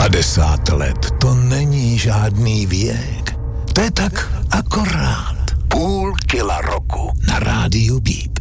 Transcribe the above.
50 let to není žádný věk. To je tak akorát. Půl kila roku na rádiu Beat.